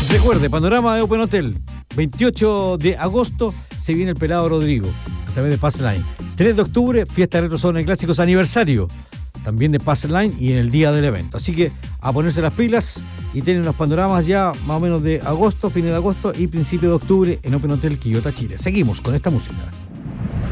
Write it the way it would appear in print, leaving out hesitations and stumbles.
Recuerde, panorama de Open Hotel. 28 de agosto se viene el pelado Rodrigo, a través de Passline. 3 de octubre, fiesta Retro Zona de Clásicos aniversario, también de Passline y en el día del evento. Así que a ponerse las pilas y tienen los panoramas ya más o menos de agosto, fines de agosto y principio de octubre en Open Hotel Quillota, Chile. Seguimos con esta música.